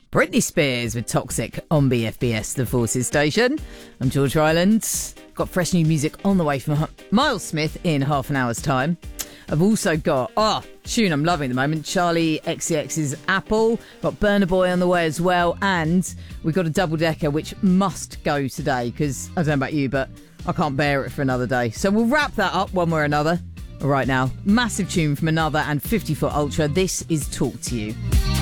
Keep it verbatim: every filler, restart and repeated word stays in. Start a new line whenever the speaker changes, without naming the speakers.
Britney Spears with Toxic on B F B S, the Forces station. I'm George Ryland. Got fresh new music on the way from Miles Smith in half an hour's time. I've also got, oh, tune I'm loving at the moment, Charlie X C X's Apple. Got Burna Boy on the way as well. And we've got a double-decker which must go today because, I don't know about you, but I can't bear it for another day. So we'll wrap that up one way or another. Right now, massive tune from Another and fifty foot Ultra. This is Talk to You.